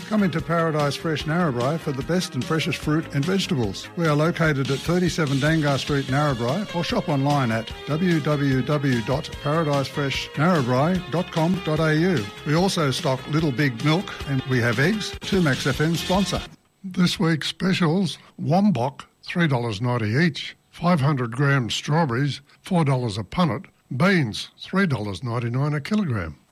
Come into Paradise Fresh Narrabri for the best and freshest fruit and vegetables. We are located at 37 Dangar Street, Narrabri, or shop online at www.paradisefreshnarrabri.com.au. We also stock Little Big Milk and we have eggs. 2Max FM sponsor. This week's specials: Wombok, $3.90 each. 500 grams strawberries, $4 a punnet. Beans, $3.99 a kilogram.